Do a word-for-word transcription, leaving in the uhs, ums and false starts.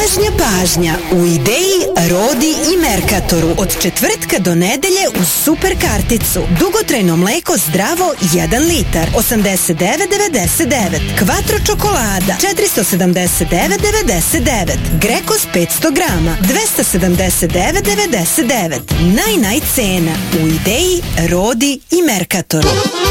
Pažnja, pažnja, u Ideji, Rodi i Merkatoru od četvrtka do nedelje uz super karticu. Dugotrajno mleko zdravo jedan litar, osamdeset devet devedeset devet. Quattro čokolada, četiristo sedamdeset devet devedeset devet. Grekos petsto grama, dvesta sedamdeset devet devedeset devet. Naj, naj cena u Ideji, Rodi i Merkatoru.